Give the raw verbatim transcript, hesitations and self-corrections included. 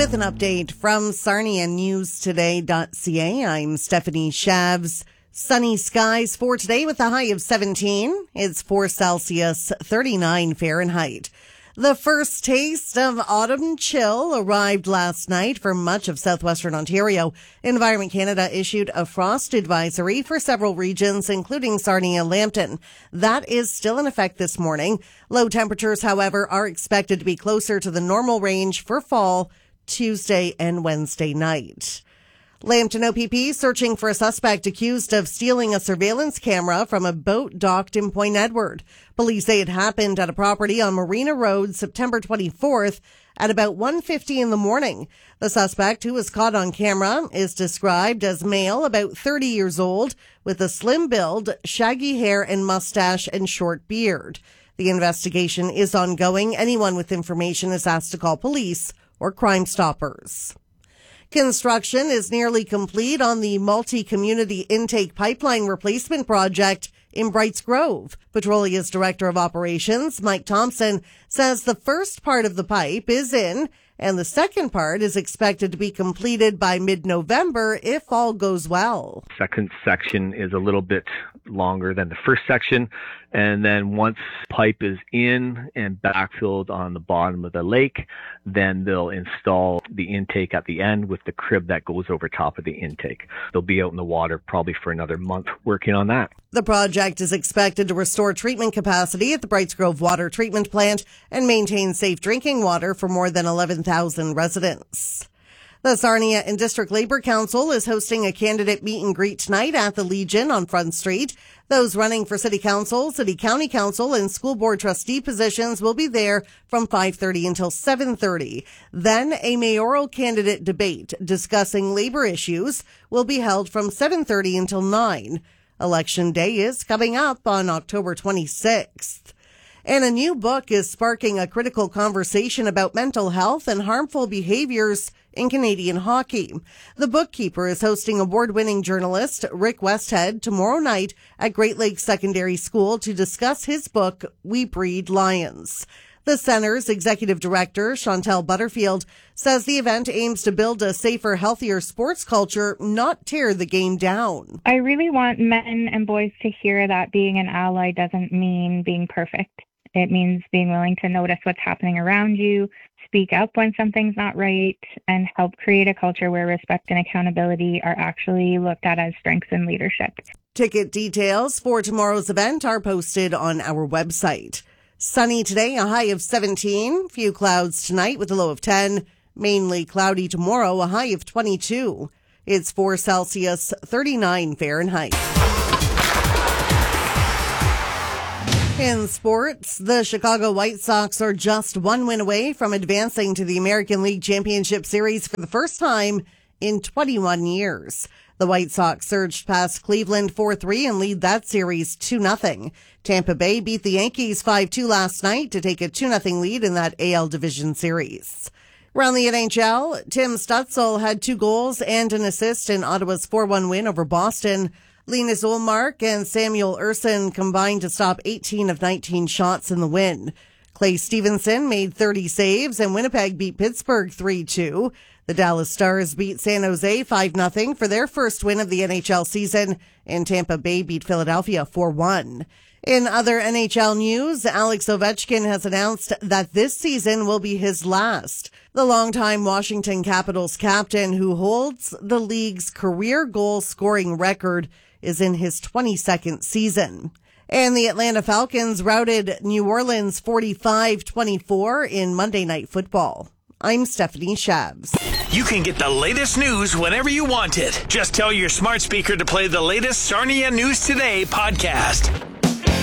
with an update from Sarnia News Today dot C A. I'm Stephanie Shavs. Sunny skies for today with a high of seventeen. It's four Celsius, thirty-nine Fahrenheit. The first taste of autumn chill arrived last night for much of southwestern Ontario. Environment Canada issued a frost advisory for several regions, including Sarnia-Lambton. That is still in effect this morning. Low temperatures, however, are expected to be closer to the normal range for fall Tuesday and Wednesday night. Lambton O P P searching for a suspect accused of stealing a surveillance camera from a boat docked in Point Edward. Police say it happened at a property on Marina Road September twenty-fourth at about one fifty in the morning. The suspect, who was caught on camera, is described as male, about thirty years old, with a slim build, shaggy hair and mustache and short beard. The investigation is ongoing. Anyone with information is asked to call police or Crime Stoppers. Construction is nearly complete on the multi-community intake pipeline replacement project in Brights Grove. Petrolia's Director of Operations, Mike Thompson, says the first part of the pipe is in, and the second part is expected to be completed by mid-November if all goes well. Second section is a little bit longer than the first section, and then once pipe is in and backfilled on the bottom of the lake, then they'll install the intake at the end with the crib that goes over top of the intake. They'll be out in the water probably for another month working on that. The project is expected to restore treatment capacity at the Brights Grove Water Treatment Plant and maintain safe drinking water for more than eleven thousand residents. The Sarnia and District Labour Council is hosting a candidate meet and greet tonight at the Legion on Front Street. Those running for City Council, City County Council, and School Board Trustee positions will be there from five thirty until seven thirty. Then a mayoral candidate debate discussing labour issues will be held from seven thirty until nine. Election Day is coming up on October twenty-sixth. And a new book is sparking a critical conversation about mental health and harmful behaviors in Canadian hockey. The Bookkeeper is hosting award-winning journalist Rick Westhead tomorrow night at Great Lakes Secondary School to discuss his book, We Breed Lions. The center's executive director, Chantel Butterfield, says the event aims to build a safer, healthier sports culture, not tear the game down. I really want men and boys to hear that being an ally doesn't mean being perfect. It means being willing to notice what's happening around you, speak up when something's not right, and help create a culture where respect and accountability are actually looked at as strengths in leadership. Ticket details for tomorrow's event are posted on our website. Sunny today, a high of seventeen. Few clouds tonight with a low of ten. Mainly cloudy tomorrow, a high of twenty-two. It's four Celsius, thirty-nine Fahrenheit. In sports, the Chicago White Sox are just one win away from advancing to the American League Championship Series for the first time in twenty-one years. The White Sox surged past Cleveland four three and lead that series two nothing. Tampa Bay beat the Yankees five two last night to take a two nothing lead in that A L Division Series. Around the N H L, Tim Stutzel had two goals and an assist in Ottawa's four one win over Boston. Linus Ullmark and Samuel Ersson combined to stop eighteen of nineteen shots in the win. Clay Stevenson made thirty saves, and Winnipeg beat Pittsburgh three two. The Dallas Stars beat San Jose five nothing for their first win of the N H L season, and Tampa Bay beat Philadelphia four one. In other N H L news, Alex Ovechkin has announced that this season will be his last. The longtime Washington Capitals captain, who holds the league's career goal scoring record, is in his twenty-second season. And the Atlanta Falcons routed New Orleans forty-five twenty-four in Monday Night Football. I'm Stephanie Shavs. You can get the latest news whenever you want it. Just tell your smart speaker to play the latest Sarnia News Today podcast.